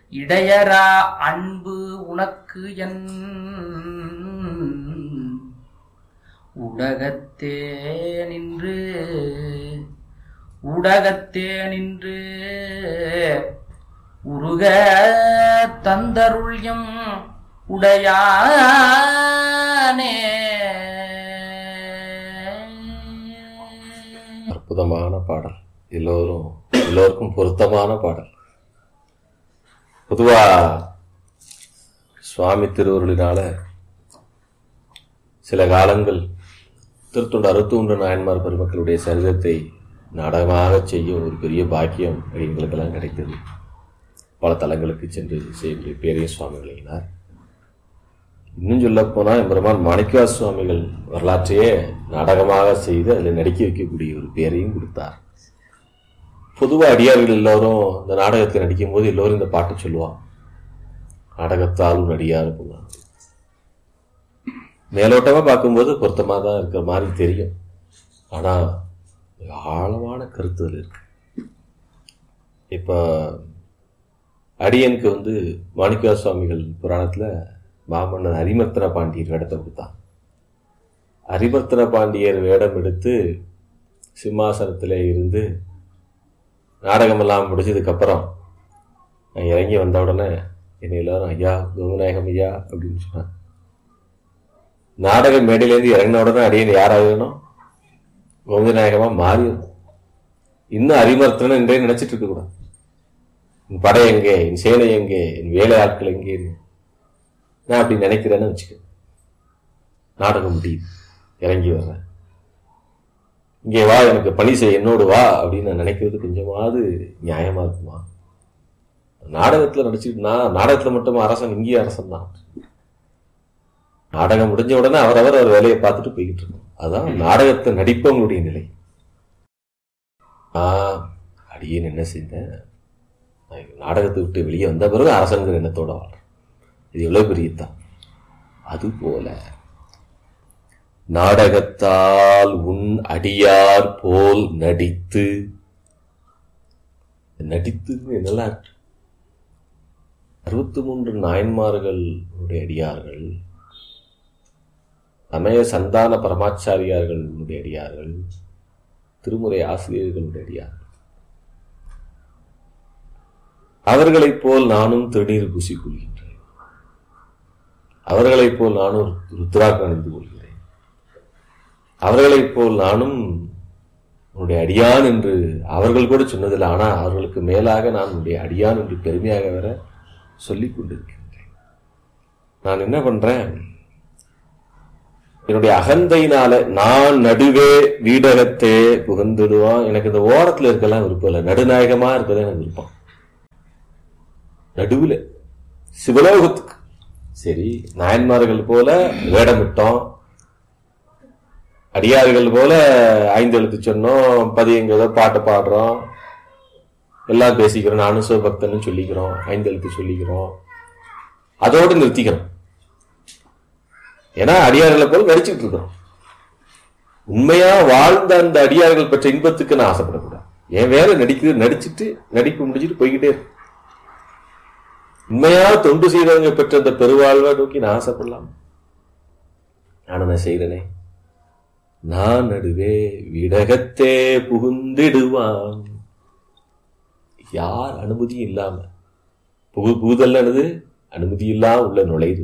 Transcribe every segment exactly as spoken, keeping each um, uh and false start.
இடையரா அன்பு உனக்கு என் உடகத்தே நின்று உடகத்தே நின்று உருக தந்தருள்யம் உடையானே. அற்புதமான பாடல், எல்லோரும் எல்லோருக்கும் பொருத்தமான பாடல். பொதுவா சுவாமி திருவருளினால சில காலங்கள் திருத்தொண்டு அறுபத்தொன்று நாயன்மார் பெருமக்களுடைய சரிதத்தை நாடகமாக செய்யும் ஒரு பெரிய பாக்கியம் எங்களுக்கெல்லாம் கிடைத்தது. பல தலங்களுக்கு சென்று செய்ய பேரையும் சுவாமிகளினார். இன்னும் சொல்ல போனால் எம்பெருமான் மாணிக்கவாச சுவாமிகள் வரலாற்றையே நாடகமாக செய்து அதில் நடிக்க வைக்கக்கூடிய ஒரு பேரையும் கொடுத்தார். பொதுவாக அடியார்கள் எல்லோரும் இந்த நாடகத்தை நடிக்கும் போது எல்லோரும் இந்த பாட்டு சொல்லுவான், நாடகத்தாலும் நடிகார் போவாங்க. மேலோட்டமாக பார்க்கும்போது பொருத்தமாக தான் இருக்கிற மாதிரி தெரியும், ஆனால் ஆழமான கருத்துகள் இருக்கு. இப்போ அடியனுக்கு வந்து மாணிக்கவாச சுவாமிகள் புராணத்தில் மாமன்னன் அரிமர்த்தன பாண்டியர் வேடத்தை கொடுத்தான். அரிமர்த்தன பாண்டியர் வேடம் எடுத்து சிம்மாசனத்தில் இருந்து நாடகமெல்லாம் முடிச்சதுக்கப்புறம் நான் இறங்கி வந்த உடனே என்னை எல்லாரும் ஐயா கோவிநாயகம் ஐயா அப்படின்னு சொன்னான். நாடக மேடையிலேருந்து இறங்கின உடனே அடியன் யாராகணும், கோவிநாயகமாக மாறிடும். இன்னும் அரிமர்த்தனன் என்றே நினைச்சிட்டு இருக்க கூடாது. என் படை எங்கே, என் சேனை எங்கே, என் வேலை ஆட்கள் எங்கேன்னு நான் அப்படி நினைக்கிறேன்னு வச்சுக்க. நாடகம் முடியுது, இறங்கி வர்றேன், இங்கே வா எனக்கு பணி செய்ய என்னோடு வா அப்படின்னு நான் நினைக்கிறது கொஞ்சமாவது நியாயமா இருக்குமா? நாடகத்துல நடிச்சுட்டு நான் நாடகத்துல மட்டும் அரசன், இங்கேயும் அரசன் தான். நாடகம் முடிஞ்ச உடனே அவரவர் அவர் வேலையை பார்த்துட்டு போய்கிட்டு இருக்கோம். அதான் நாடகத்தை நடிப்பவங்களுடைய நிலை. ஆஹ் அடியேன்னு என்ன செய்தேன், நாடகத்தை விட்டு வெளியே வந்த பிறகு அரசங்கிற எண்ணத்தோட வாழ்றேன். இது எவ்வளவு பெரியதான். அது போல நாடகத்தால் உன் அடியார் போல் நடித்து, நடித்து நல்லா இருக்கு. அறுபத்தி மூன்று நாயன்மார்களுடைய அடியார்கள், சமய சந்தான பரமாச்சாரியார்களுடைய அடியார்கள், திருமுறை ஆசிரியர்களுடைய அடியார்கள், அவர்களைப் போல் நானும் திருநீர் பூசிக் கொள்கின்றேன். அவர்களைப் போல் நானும் ருத்ராக்கு அணிந்து கொள்கிறேன். அவர்களைப் போல் நானும் உன்னுடைய அடியான் என்று அவர்கள் கூட சொன்னதில்லை. ஆனால் அவர்களுக்கு மேலாக நான் உன்னுடைய அடியான் என்று பெருமையாக வர சொல்லிக் கொண்டிருக்கின்றேன். நான் என்ன பண்றேன், என்னுடைய அகந்தையினால நான் நடுவே வீடகத்தே புகழ்ந்துடுவான். எனக்கு இந்த ஓரத்தில் இருக்கலாம் விருப்பம் இல்லை, நடுநாயகமா இருக்கதான் எனக்கு விருப்பம். நடுவில் சிவலோகத்துக்கு சரி, நாயன்மார்கள் போல வேடமிட்டோம், அடியார்கள் போல ஐந்தெழுத்து சொன்னோம், பதியங்கிறத பாட்டு பாடுறோம், எல்லாம் பேசிக்கிறோம், நானும் சிவபக்தன்னு சொல்லிக்கிறோம், ஐந்தெழுத்து சொல்லிக்கிறோம், அதோடு நிறுத்திக்கிறோம். ஏன்னா அடியார்களை போல நடிச்சுட்டு இருக்கிறோம். உண்மையா வாழ்ந்த அந்த அடியார்கள் பெற்ற இன்பத்துக்கு நான் ஆசைப்படக்கூடாது. என் வேலை நடிக்கிறது, நடிச்சுட்டு நடிப்பு முடிச்சுட்டு போய்கிட்டே இருக்கு. உண்மையா தொண்டு செய்தவங்க பெற்ற அந்த பெருவாழ்வை நோக்கி நான் ஆசைப்படலாம். நான் நான் செய்தனே, நான் நடுவே விடகத்தே புகுந்திடுவான். யார் அனுமதியும் இல்லாம புகு புகுதல் அனுது அனுமதி இல்லாம உள்ள நுழையுது.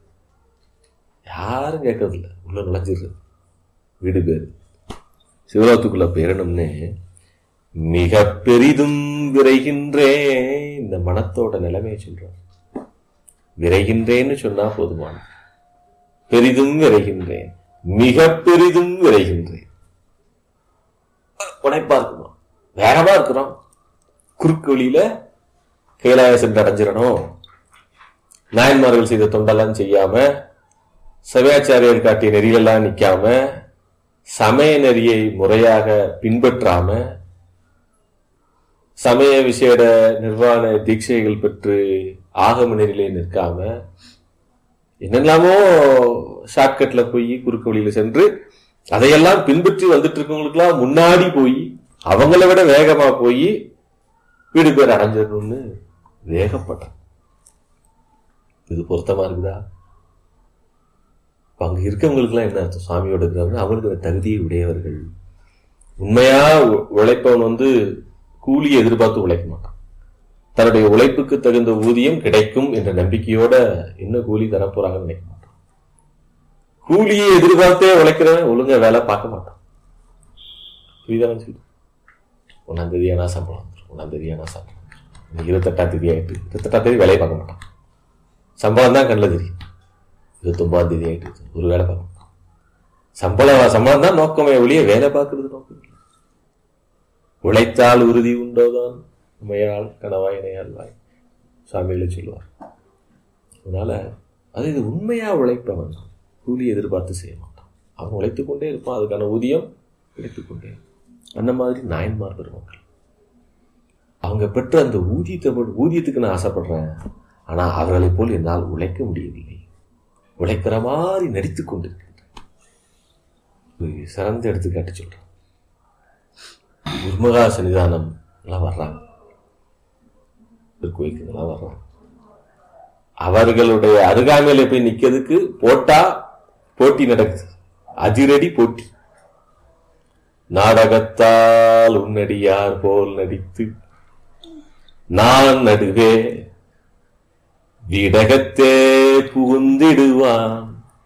யாரும் கேட்கறது இல்லை, உள்ள நுழைஞ்சிடுறது. வீடு பேரு சிவலோகத்துக்குள்ள பேரணும்னு மிக பெரிதும் விரைகின்றேன். இந்த மனத்தோட நிலைமையை சொல்றோம். விரைகின்றேன்னு சொன்னா போதுமான, பெரிதும் விரைகின்றேன், மிக பெரிதும் விரைகின்றேன். உடைப்பா இருக்குமா, வேகமா இருக்கிறோம். குறுக்கு வழியில கைலாய சென்று அடைஞ்சிடணும். நாயன்மார்கள் செய்த தொண்டெல்லாம் செய்யாம, சபையாச்சாரியர் காட்டிய நெறியெல்லாம் நிக்காம, சமய நெறியை முறையாக பின்பற்றாம, சமய விசேட நிர்வாண தீட்சைகள் பெற்று ஆகம நெறியிலே நிற்காம, என்னெல்லாமோ ஷார்ட்கட்ல போய் குறுக்கு வழியில சென்று அதையெல்லாம் பின்பற்றி வந்துட்டு இருக்கவங்களுக்குலாம் முன்னாடி போய் அவங்கள விட வேகமா போய் வீடு பேர் அடைஞ்சிடணும்னு வேகப்பட்டான். இது பொருத்தமா இருக்குதா? அங்க இருக்கவங்களுக்குலாம் என்ன அர்த்தம்? சுவாமியோட இருக்கிறவங்க அவங்களுக்கு தகுதியை உடையவர்கள். உண்மையா உழைப்பவன் வந்து கூலியை எதிர்பார்த்து உழைக்க மாட்டான். தன்னுடைய உழைப்புக்கு தகுந்த ஊதியம் கிடைக்கும் என்ற நம்பிக்கையோட என்ன கூலி தரப்போறாங்கன்னு நினைக்க மாட்டான். கூலியை எதிர்பார்த்தே உழைக்கிறவன் ஒழுங்கா வேலை பார்க்க மாட்டான். புரியுதான்னு சொல்லி ஒன்னாம் தேதி ஆனா சம்பளம் வந்துடும், ஒன்னாம் தேதி ஆனா சம்பளம் வந்துடும். இருபத்தெட்டாம் தேதி ஆயிட்டு இருபத்தெட்டாம் தேதி வேலையை பார்க்க மாட்டான். சம்பளம் தான் கண்ணில் தெரியும். இருபத்தொன்பதாம் தேதி ஆயிட்டு ஒரு வேலை பார்க்க மாட்டான். சம்பளம் சம்பளம் தான் நோக்கமே ஒழிய வேலை பார்க்கறது நோக்கம் இல்லை. உழைத்தால் உறுதி உண்டோதான் உமையால் கணவாய் இணையால் வாய் சாமிகளை சொல்லுவார். அதனால அது இது உண்மையா உழைப்பவன் கூலி எதிர்பார்த்து செய்ய மாட்டான். அவன் உழைத்துக் கொண்டே இருப்பான், அதுக்கான ஊதியம் கிடைத்துக் கொண்டே. அந்த மாதிரி நாயன்மார் பெருமக்கள் அவங்க பெற்ற அந்த ஊதியத்தை ஊதியத்துக்கு நான் ஆசைப்படுறேன், ஆனா அவர்களை போல் என்னால் உழைக்க முடியவில்லை. உழைக்கிற மாதிரி நடித்துக் கொண்டிருக்கின்றேன். சிறந்த எடுத்துக்காட்டு சொல்றேன். குருமகா சன்னிதானம் எல்லாம் வர்றாங்க, திருக்கோயிலுக்கு எல்லாம் வர்றாங்க. அவர்களுடைய அருகாமையில போய் நிக்கிறதுக்கு போட்டா போட்டி நடக்குது, அதிரடி போட்டி. நாடகத்தால் உன்னடியார் போல் நடித்து நான் நடுவே விடகத்தே புகுந்திடுவான்.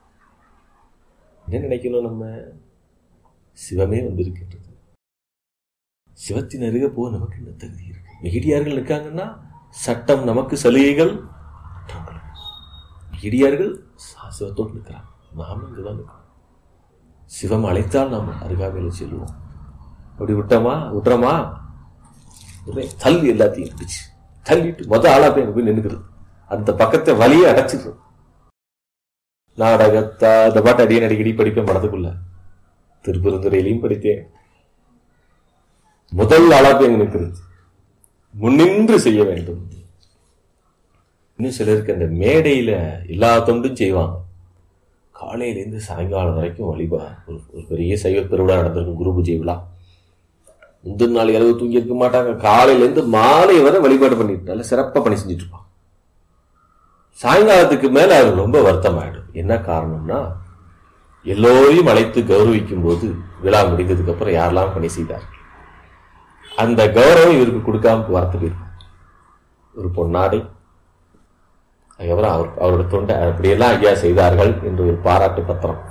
என்ன நினைக்கணும்? நம்ம சிவமே வந்திருக்கின்றது. சிவத்தின் அருகே போக நமக்கு என்ன தகுதி இருக்கு? மிகிடியார்கள் இருக்காங்கன்னா சட்டம் நமக்கு சலுகைகள். மிகிடியார்கள் சிவத்தோடு இருக்கிறாங்க, நாம இங்குதான் இருக்கிறோம். சிவம் அழைத்தால் நாம் அருகாமையில் செல்வோம். அப்படி விட்டோமா விட்டுறோமா தள்ளி எல்லாத்தையும் பிடிச்சு தள்ளிட்டு மொத ஆளா போய் அங்க போய் நின்றுக்கிறது. அந்த பக்கத்தை வழியை அடைச்சிடும். நாடகத்தா இந்த பாட்டு அடியே அடிக்கடி படிப்பேன் மனதுக்குள்ள. திருப்பெருந்துறையிலையும் படித்தேன். முதல் ஆளா போய் அங்க நிற்கிறது, முன்னின்று செய்ய வேண்டும். இன்னும் சிலருக்கு அந்த மேடையில எல்லா தொண்டும் செய்வாங்க. காலையிலேருந்து சாயங்காலம் வரைக்கும் வழிபா ஒரு ஒரு பெரிய சைவ பெருவிழா நடந்திருக்கும், குரு பூஜை விழா. முந்தின நாள் இரவு தூங்கி இருக்க மாட்டாங்க. காலையிலேருந்து மாலை வரை வழிபாடு பண்ணிட்டு நல்ல சிறப்பாக பண்ணி செஞ்சுட்டு இருப்பாங்க. சாயங்காலத்துக்கு மேல அது ரொம்ப வருத்தம் ஆயிடும். என்ன காரணம்னா, எல்லோரையும் அழைத்து கௌரவிக்கும் போது விழா முடிந்ததுக்கு அப்புறம் யாரெல்லாம் பணி செய்தார்கள் அந்த கௌரவம் இவருக்கு கொடுக்காம வரத்துக்கு இருக்கும். ஒரு பொன்னாடை, அதுக்கப்புறம் அவர் அவரோட தொண்டை அப்படியெல்லாம் ஐயா செய்தார்கள் என்று ஒரு பாராட்டு பத்திரம்.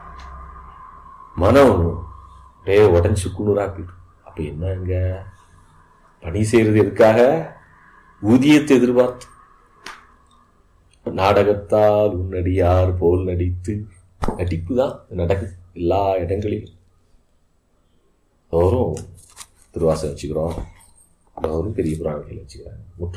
மனம் அப்படியே உடஞ்சி குளிராக்கிடும். அப்ப என்னங்க பணி செய்யறது எதுக்காக? ஊதியத்தை எதிர்பார்த்து. நாடகத்தால் உன்னடியார் போல் நடித்து, நடிப்பு தான் நடக்குது எல்லா இடங்களிலும். எல்லோரும் திருவாசகம் வச்சுக்கிறோம், எல்லோரும் பெரிய புராணங்கள் வச்சுக்கிறாங்க. முற்று